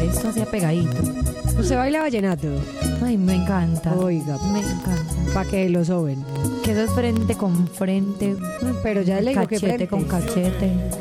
esto hacía pegadito. ¿Usted baila vallenato? Ay, me encanta. Oiga, Me encanta. para que lo soben. Que eso es frente con frente, Pero ya le digo que cachete frente. con cachete.